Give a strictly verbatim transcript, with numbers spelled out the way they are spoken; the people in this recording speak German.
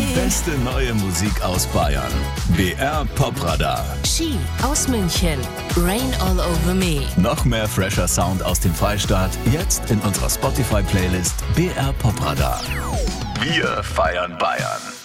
beste neue Musik aus Bayern. B R Popradar. Ski aus München. Rain All Over Me. Noch mehr fresher Sound aus dem Freistaat. Jetzt in unserer Spotify-Playlist B R Popradar. Wir feiern Bayern.